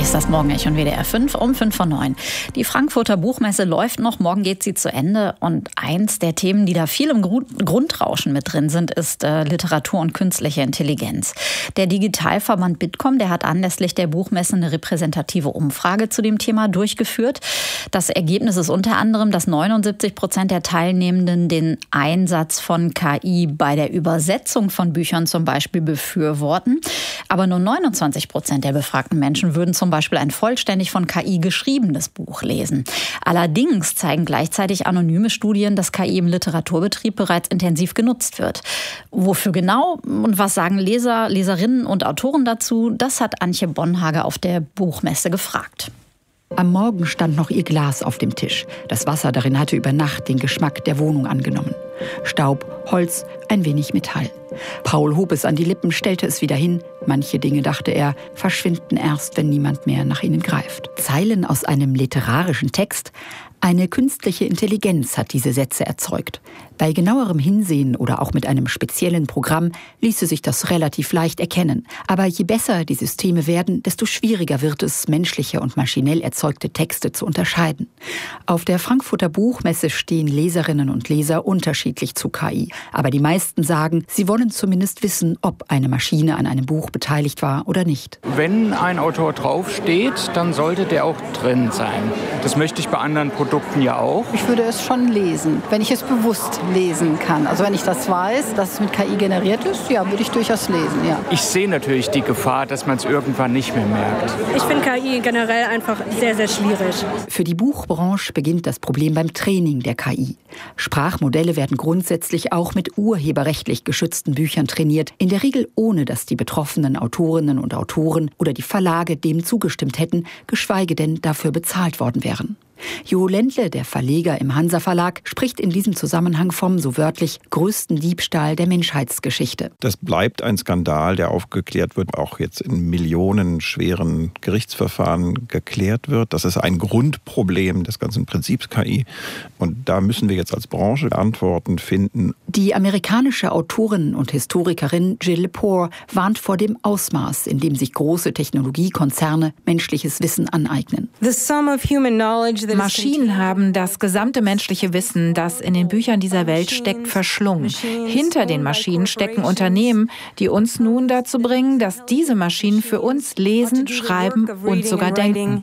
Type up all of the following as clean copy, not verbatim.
ist das Morgenecho von WDR 5 um 5:09. Die Frankfurter Buchmesse läuft noch, morgen geht sie zu Ende. Und eins der Themen, die da viel im Grundrauschen mit drin sind, ist Literatur und künstliche Intelligenz. Der Digitalverband Bitkom, der hat anlässlich der Buchmesse eine repräsentative Umfrage zu dem Thema durchgeführt. Das Ergebnis ist unter anderem, dass 79% der Teilnehmenden den Einsatz von KI bei der Übersetzung von Büchern zum Beispiel befürworten. Aber nur 29% der befragten Menschen würden zum Beispiel ein vollständig von KI geschriebenes Buch lesen. Allerdings zeigen gleichzeitig anonyme Studien, dass KI im Literaturbetrieb bereits intensiv genutzt wird. Wofür genau und was sagen Leser, Leserinnen und Autoren dazu, das hat Antje Bonhage auf der Buchmesse gefragt. Am Morgen stand noch ihr Glas auf dem Tisch. Das Wasser darin hatte über Nacht den Geschmack der Wohnung angenommen. Staub, Holz, ein wenig Metall. Paul hob es an die Lippen, stellte es wieder hin. Manche Dinge, dachte er, verschwinden erst, wenn niemand mehr nach ihnen greift. Zeilen aus einem literarischen Text? Eine künstliche Intelligenz hat diese Sätze erzeugt. Bei genauerem Hinsehen oder auch mit einem speziellen Programm ließe sich das relativ leicht erkennen. Aber je besser die Systeme werden, desto schwieriger wird es, menschliche und maschinell erzeugte Texte zu unterscheiden. Auf der Frankfurter Buchmesse stehen Leserinnen und Leser unterschiedlich zu KI. Aber die meisten sagen, sie wollen zumindest wissen, ob eine Maschine an einem Buch beteiligt war oder nicht. Wenn ein Autor draufsteht, dann sollte der auch drin sein. Das möchte ich bei anderen Produkten ja auch. Ich würde es schon lesen, wenn ich es bewusst lesen kann. Also wenn ich das weiß, dass es mit KI generiert ist, ja, würde ich durchaus lesen, ja. Ich sehe natürlich die Gefahr, dass man es irgendwann nicht mehr merkt. Ich finde KI generell einfach sehr, sehr schwierig. Für die Buchbranche beginnt das Problem beim Training der KI. Sprachmodelle werden grundsätzlich auch mit urheberrechtlich geschützten Büchern trainiert, in der Regel ohne, dass die betroffenen Autorinnen und Autoren oder die Verlage dem zugestimmt hätten, geschweige denn dafür bezahlt worden wären. Jo Ländle, der Verleger im Hansa Verlag, spricht in diesem Zusammenhang vom, so wörtlich, größten Diebstahl der Menschheitsgeschichte. Das bleibt ein Skandal, der aufgeklärt wird, auch jetzt in millionenschweren Gerichtsverfahren geklärt wird. Das ist ein Grundproblem des ganzen Prinzips KI. Und da müssen wir jetzt als Branche Antworten finden. Die amerikanische Autorin und Historikerin Jill Lepore warnt vor dem Ausmaß, in dem sich große Technologiekonzerne menschliches Wissen aneignen. Maschinen haben das gesamte menschliche Wissen, das in den Büchern dieser Welt steckt, verschlungen. Hinter den Maschinen stecken Unternehmen, die uns nun dazu bringen, dass diese Maschinen für uns lesen, schreiben und sogar denken.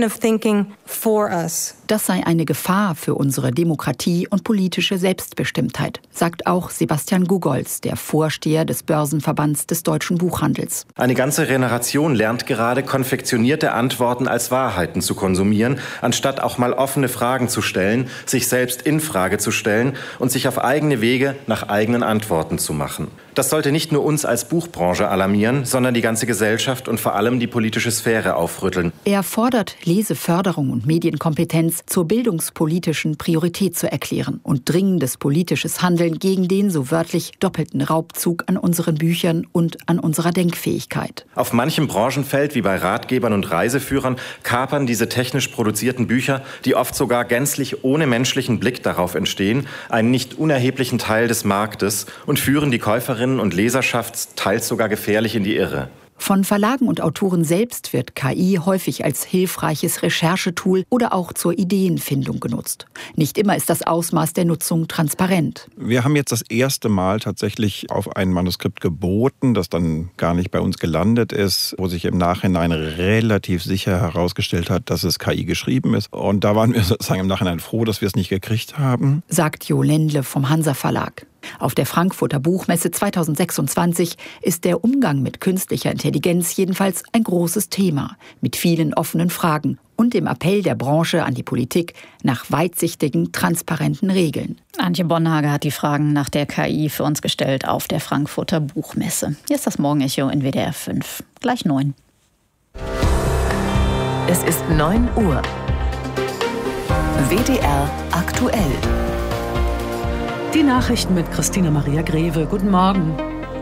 Das sei eine Gefahr für unsere Demokratie und politische Selbstbestimmtheit, sagt auch Sebastian Gugolz, der Vorsteher des Börsenverbands des deutschen Buchhandels. Eine ganze Generation lernt gerade, konfektionierte Antworten als Wahrheiten zu konsumieren, anstatt auch mal offene Fragen zu stellen, sich selbst in Frage zu stellen und sich auf eigene Wege nach eigenen Antworten zu machen. Das sollte nicht nur uns als Buchbranche alarmieren, sondern die ganze Gesellschaft und vor allem die politische Sphäre aufrütteln. Er fordert, Leseförderung und Medienkompetenz zur bildungspolitischen Priorität zu erklären und dringendes politisches Handeln gegen den so wörtlich doppelten Raubzug an unseren Büchern und an unserer Denkfähigkeit. Auf manchem Branchenfeld, wie bei Ratgebern und Reiseführern, kapern diese technisch produzierten Bücher, die oft sogar gänzlich ohne menschlichen Blick darauf entstehen, einen nicht unerheblichen Teil des Marktes und führen die Käuferinnen und Leserschaft teils sogar gefährlich in die Irre. Von Verlagen und Autoren selbst wird KI häufig als hilfreiches Recherchetool oder auch zur Ideenfindung genutzt. Nicht immer ist das Ausmaß der Nutzung transparent. Wir haben jetzt das erste Mal tatsächlich auf ein Manuskript geboten, das dann gar nicht bei uns gelandet ist, wo sich im Nachhinein relativ sicher herausgestellt hat, dass es KI geschrieben ist. Und da waren wir sozusagen im Nachhinein froh, dass wir es nicht gekriegt haben. Sagt Jo Ländle vom Hansa Verlag. Auf der Frankfurter Buchmesse 2026 ist der Umgang mit künstlicher Intelligenz jedenfalls ein großes Thema, mit vielen offenen Fragen und dem Appell der Branche an die Politik nach weitsichtigen, transparenten Regeln. Antje Bonhage hat die Fragen nach der KI für uns gestellt auf der Frankfurter Buchmesse. Hier ist das Morgenecho in WDR 5. Gleich 9. Es ist 9 Uhr. WDR aktuell. Die Nachrichten mit Christina Maria Greve. Guten Morgen.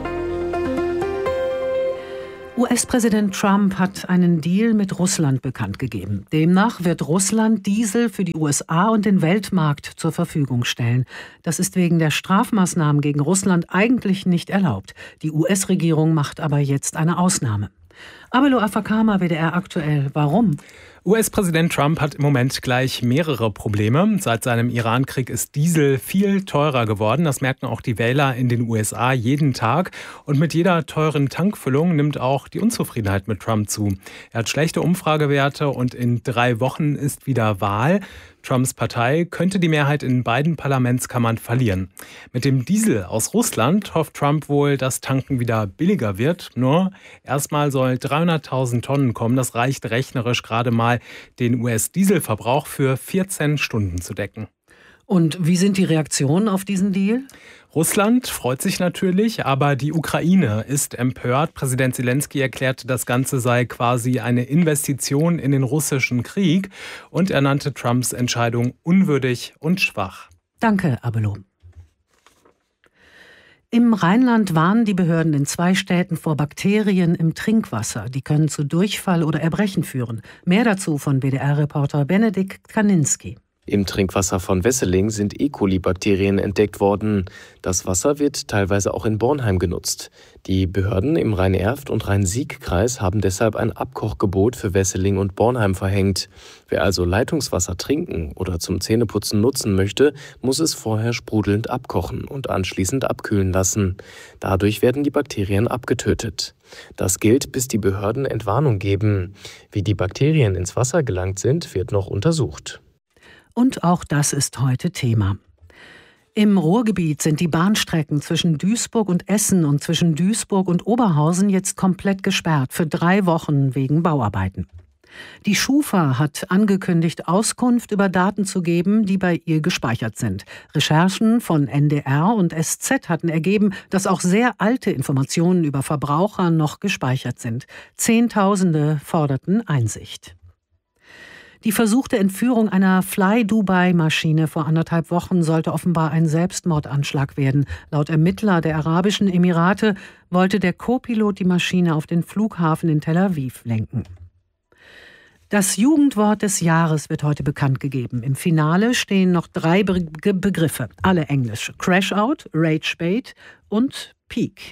US-Präsident Trump hat einen Deal mit Russland bekannt gegeben. Demnach wird Russland Diesel für die USA und den Weltmarkt zur Verfügung stellen. Das ist wegen der Strafmaßnahmen gegen Russland eigentlich nicht erlaubt. Die US-Regierung macht aber jetzt eine Ausnahme. Abelo Afakama, WDR aktuell. Warum? US-Präsident Trump hat im Moment gleich mehrere Probleme. Seit seinem Irankrieg ist Diesel viel teurer geworden. Das merken auch die Wähler in den USA jeden Tag. Und mit jeder teuren Tankfüllung nimmt auch die Unzufriedenheit mit Trump zu. Er hat schlechte Umfragewerte und in 3 Wochen ist wieder Wahl. Trumps Partei könnte die Mehrheit in beiden Parlamentskammern verlieren. Mit dem Diesel aus Russland hofft Trump wohl, dass Tanken wieder billiger wird. Nur erstmal soll 300.000 Tonnen kommen. Das reicht rechnerisch gerade mal, den US-Dieselverbrauch für 14 Stunden zu decken. Und wie sind die Reaktionen auf diesen Deal? Russland freut sich natürlich, aber die Ukraine ist empört. Präsident Zelensky erklärte, das Ganze sei quasi eine Investition in den russischen Krieg und er nannte Trumps Entscheidung unwürdig und schwach. Danke, Abelo. Im Rheinland warnen die Behörden in 2 Städten vor Bakterien im Trinkwasser. Die können zu Durchfall oder Erbrechen führen. Mehr dazu von WDR-Reporter Benedikt Kaninski. Im Trinkwasser von Wesseling sind E. coli-Bakterien entdeckt worden. Das Wasser wird teilweise auch in Bornheim genutzt. Die Behörden im Rhein-Erft- und Rhein-Sieg-Kreis haben deshalb ein Abkochgebot für Wesseling und Bornheim verhängt. Wer also Leitungswasser trinken oder zum Zähneputzen nutzen möchte, muss es vorher sprudelnd abkochen und anschließend abkühlen lassen. Dadurch werden die Bakterien abgetötet. Das gilt, bis die Behörden Entwarnung geben. Wie die Bakterien ins Wasser gelangt sind, wird noch untersucht. Und auch das ist heute Thema. Im Ruhrgebiet sind die Bahnstrecken zwischen Duisburg und Essen und zwischen Duisburg und Oberhausen jetzt komplett gesperrt für 3 Wochen wegen Bauarbeiten. Die Schufa hat angekündigt, Auskunft über Daten zu geben, die bei ihr gespeichert sind. Recherchen von NDR und SZ hatten ergeben, dass auch sehr alte Informationen über Verbraucher noch gespeichert sind. Zehntausende forderten Einsicht. Die versuchte Entführung einer Fly-Dubai-Maschine vor 1,5 Wochen sollte offenbar ein Selbstmordanschlag werden. Laut Ermittler der Arabischen Emirate wollte der Co-Pilot die Maschine auf den Flughafen in Tel Aviv lenken. Das Jugendwort des Jahres wird heute bekannt gegeben. Im Finale stehen noch 3 Begriffe, alle englisch. Crash-Out, Rage-Bait und Peak.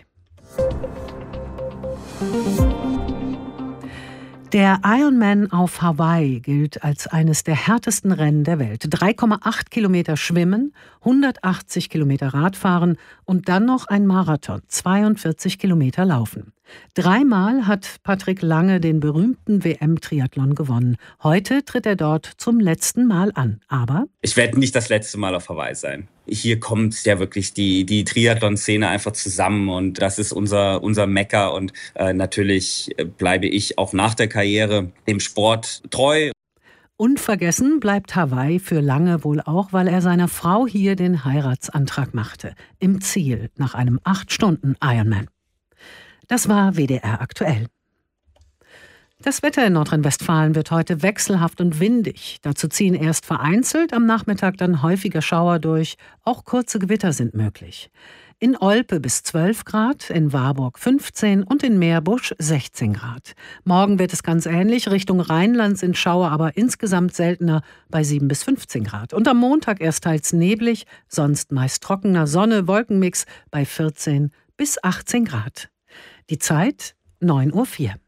Der Ironman auf Hawaii gilt als eines der härtesten Rennen der Welt. 3,8 Kilometer Schwimmen, 180 Kilometer Radfahren und dann noch ein Marathon, 42 Kilometer Laufen. 3-mal hat Patrick Lange den berühmten WM-Triathlon gewonnen. Heute tritt er dort zum letzten Mal an. Aber ich werde nicht das letzte Mal auf Hawaii sein. Hier kommt ja wirklich die Triathlon-Szene einfach zusammen und das ist unser Mekka und natürlich bleibe ich auch nach der Karriere dem Sport treu. Unvergessen bleibt Hawaii für Lange wohl auch, weil er seiner Frau hier den Heiratsantrag machte. Im Ziel nach einem 8-Stunden-Ironman. Das war WDR aktuell. Das Wetter in Nordrhein-Westfalen wird heute wechselhaft und windig. Dazu ziehen erst vereinzelt, am Nachmittag dann häufiger Schauer durch. Auch kurze Gewitter sind möglich. In Olpe bis 12 Grad, in Warburg 15 und in Meerbusch 16 Grad. Morgen wird es ganz ähnlich. Richtung Rheinland sind Schauer aber insgesamt seltener bei 7 bis 15 Grad. Und am Montag erst teils neblig, sonst meist trockener Sonne-Wolkenmix bei 14 bis 18 Grad. Die Zeit 9:04 Uhr.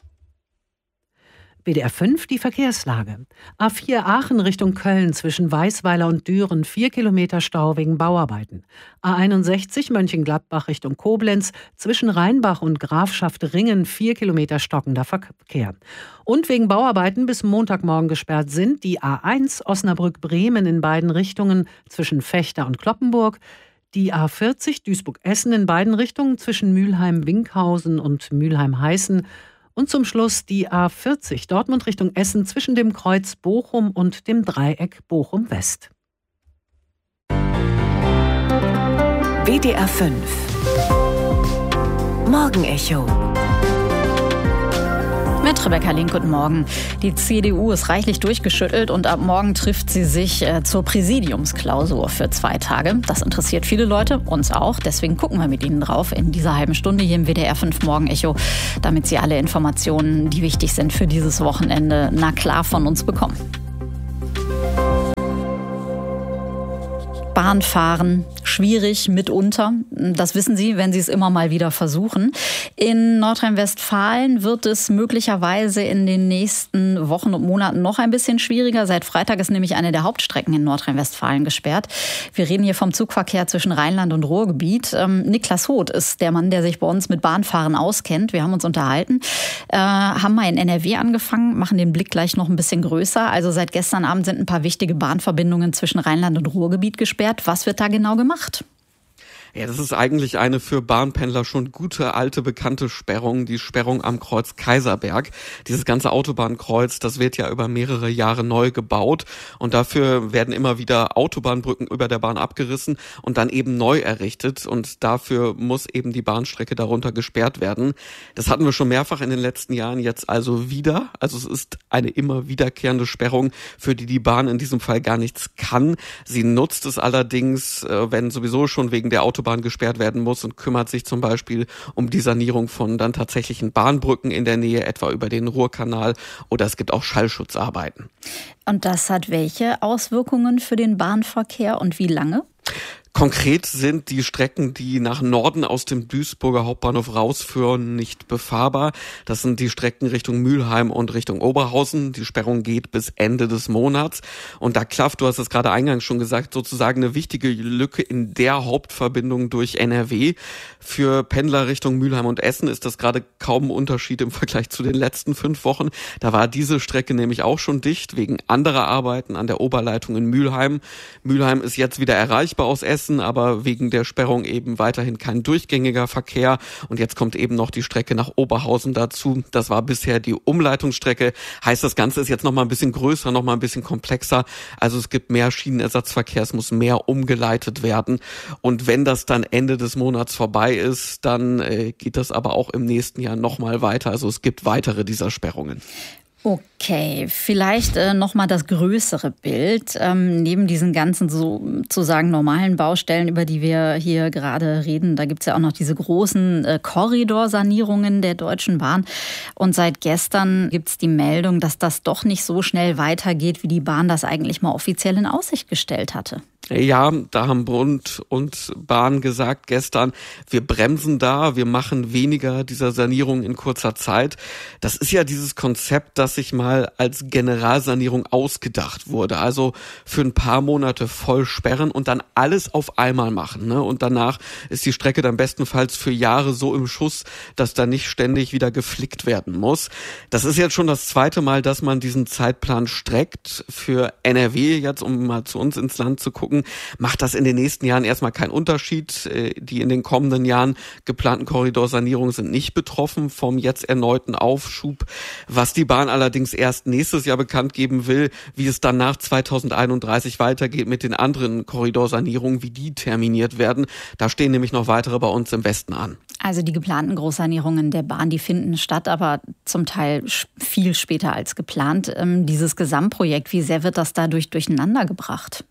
WDR 5, die Verkehrslage. A4 Aachen Richtung Köln zwischen Weißweiler und Düren 4 Kilometer Stau wegen Bauarbeiten. A61 Mönchengladbach Richtung Koblenz zwischen Rheinbach und Grafschaft Ringen 4 Kilometer stockender Verkehr. Und wegen Bauarbeiten bis Montagmorgen gesperrt sind die A1 Osnabrück-Bremen in beiden Richtungen zwischen Vechta und Cloppenburg, die A40 Duisburg-Essen in beiden Richtungen zwischen Mülheim-Winkhausen und Mülheim-Heißen und zum Schluss die A40 Dortmund Richtung Essen zwischen dem Kreuz Bochum und dem Dreieck Bochum-West. WDR 5 Morgenecho Mit Rebecca Link, guten Morgen. Die CDU ist reichlich durchgeschüttelt und ab morgen trifft sie sich zur Präsidiumsklausur für 2 Tage. Das interessiert viele Leute, uns auch. Deswegen gucken wir mit Ihnen drauf in dieser halben Stunde hier im WDR 5 Morgenecho, damit Sie alle Informationen, die wichtig sind für dieses Wochenende, klar von uns bekommen. Bahn fahren, schwierig mitunter. Das wissen Sie, wenn Sie es immer mal wieder versuchen. In Nordrhein-Westfalen wird es möglicherweise in den nächsten Wochen und Monaten noch ein bisschen schwieriger. Seit Freitag ist nämlich eine der Hauptstrecken in Nordrhein-Westfalen gesperrt. Wir reden hier vom Zugverkehr zwischen Rheinland und Ruhrgebiet. Niklas Hoth ist der Mann, der sich bei uns mit Bahnfahren auskennt. Wir haben uns unterhalten, haben mal in NRW angefangen, machen den Blick gleich noch ein bisschen größer. Also seit gestern Abend sind ein paar wichtige Bahnverbindungen zwischen Rheinland und Ruhrgebiet gesperrt. Was wird da genau gemacht? Ja, das ist eigentlich eine für Bahnpendler schon gute, alte, bekannte Sperrung, die Sperrung am Kreuz Kaiserberg. Dieses ganze Autobahnkreuz, das wird ja über mehrere Jahre neu gebaut und dafür werden immer wieder Autobahnbrücken über der Bahn abgerissen und dann eben neu errichtet und dafür muss eben die Bahnstrecke darunter gesperrt werden. Das hatten wir schon mehrfach in den letzten Jahren, jetzt also wieder. Also es ist eine immer wiederkehrende Sperrung, für die Bahn in diesem Fall gar nichts kann. Sie nutzt es allerdings, wenn sowieso schon wegen der Autobahn gesperrt werden muss und kümmert sich zum Beispiel um die Sanierung von dann tatsächlichen Bahnbrücken in der Nähe, etwa über den Ruhrkanal, oder es gibt auch Schallschutzarbeiten. Und das hat welche Auswirkungen für den Bahnverkehr und wie lange? Konkret sind die Strecken, die nach Norden aus dem Duisburger Hauptbahnhof rausführen, nicht befahrbar. Das sind die Strecken Richtung Mülheim und Richtung Oberhausen. Die Sperrung geht bis Ende des Monats. Und da klafft, du hast es gerade eingangs schon gesagt, sozusagen eine wichtige Lücke in der Hauptverbindung durch NRW. Für Pendler Richtung Mülheim und Essen ist das gerade kaum ein Unterschied im Vergleich zu den letzten 5 Wochen. Da war diese Strecke nämlich auch schon dicht, wegen anderer Arbeiten an der Oberleitung in Mülheim. Mülheim ist jetzt wieder erreichbar aus Essen, aber wegen der Sperrung eben weiterhin kein durchgängiger Verkehr. Und jetzt kommt eben noch die Strecke nach Oberhausen dazu. Das war bisher die Umleitungsstrecke. Heißt, das Ganze ist jetzt noch mal ein bisschen größer, noch mal ein bisschen komplexer. Also es gibt mehr Schienenersatzverkehr, es muss mehr umgeleitet werden. Und wenn das dann Ende des Monats vorbei ist, dann geht das aber auch im nächsten Jahr noch mal weiter. Also es gibt weitere dieser Sperrungen. Okay, vielleicht nochmal das größere Bild. Neben diesen ganzen sozusagen normalen Baustellen, über die wir hier gerade reden, da gibt's ja auch noch diese großen Korridorsanierungen der Deutschen Bahn. Und seit gestern gibt's die Meldung, dass das doch nicht so schnell weitergeht, wie die Bahn das eigentlich mal offiziell in Aussicht gestellt hatte. Ja, da haben Bund und Bahn gesagt gestern, wir bremsen da, wir machen weniger dieser Sanierung in kurzer Zeit. Das ist ja dieses Konzept, das sich mal als Generalsanierung ausgedacht wurde. Also für ein paar Monate voll sperren und dann alles auf einmal machen, ne? Und danach ist die Strecke dann bestenfalls für Jahre so im Schuss, dass da nicht ständig wieder geflickt werden muss. Das ist jetzt schon das 2. Mal, dass man diesen Zeitplan streckt. Für NRW jetzt, um mal zu uns ins Land zu gucken, macht das in den nächsten Jahren erstmal keinen Unterschied. Die in den kommenden Jahren geplanten Korridorsanierungen sind nicht betroffen vom jetzt erneuten Aufschub. Was die Bahn allerdings erst nächstes Jahr bekannt geben will, wie es dann nach 2031 weitergeht mit den anderen Korridorsanierungen, wie die terminiert werden. Da stehen nämlich noch weitere bei uns im Westen an. Also die geplanten Großsanierungen der Bahn, die finden statt, aber zum Teil viel später als geplant. Dieses Gesamtprojekt, wie sehr wird das dadurch durcheinander gebracht?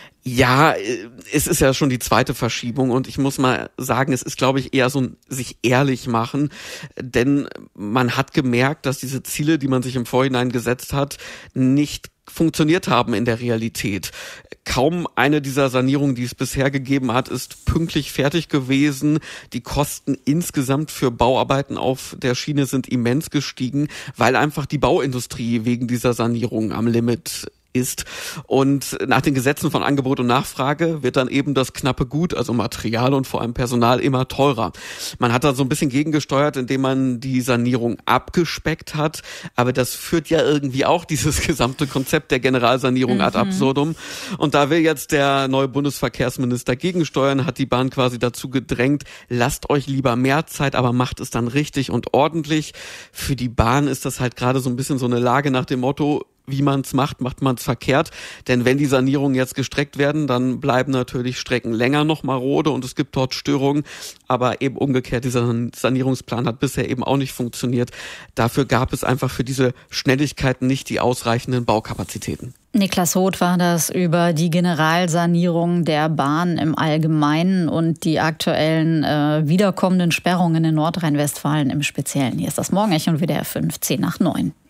Ja, es ist ja schon die 2. Verschiebung und ich muss mal sagen, es ist, glaube ich, eher so ein sich ehrlich machen, denn man hat gemerkt, dass diese Ziele, die man sich im Vorhinein gesetzt hat, nicht funktioniert haben in der Realität. Kaum eine dieser Sanierungen, die es bisher gegeben hat, ist pünktlich fertig gewesen. Die Kosten insgesamt für Bauarbeiten auf der Schiene sind immens gestiegen, weil einfach die Bauindustrie wegen dieser Sanierung am Limit ist. Und nach den Gesetzen von Angebot und Nachfrage wird dann eben das knappe Gut, also Material und vor allem Personal, immer teurer. Man hat da so ein bisschen gegengesteuert, indem man die Sanierung abgespeckt hat. Aber das führt ja irgendwie auch dieses gesamte Konzept der Generalsanierung ad absurdum. Und da will jetzt der neue Bundesverkehrsminister gegensteuern, hat die Bahn quasi dazu gedrängt, lasst euch lieber mehr Zeit, aber macht es dann richtig und ordentlich. Für die Bahn ist das halt gerade so ein bisschen so eine Lage nach dem Motto, wie man es macht, macht man es verkehrt. Denn wenn die Sanierungen jetzt gestreckt werden, dann bleiben natürlich Strecken länger noch marode und es gibt dort Störungen. Aber eben umgekehrt, dieser Sanierungsplan hat bisher eben auch nicht funktioniert. Dafür gab es einfach für diese Schnelligkeiten nicht die ausreichenden Baukapazitäten. Niklas Hoth war das über die Generalsanierung der Bahn im Allgemeinen und die aktuellen wiederkommenden Sperrungen in Nordrhein-Westfalen im Speziellen. Hier ist das Morgenecho und WDR 5, 8:10.